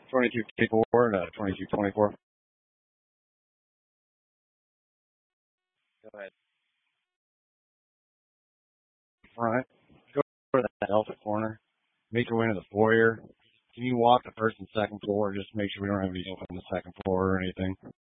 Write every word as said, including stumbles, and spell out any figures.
twenty-two fifty-four to twenty-two twenty-four. Go ahead. Front. Go to that Delta corner. Make your way into the foyer. Can you walk the first and second floor? Just make sure we don't have any open on the second floor or anything.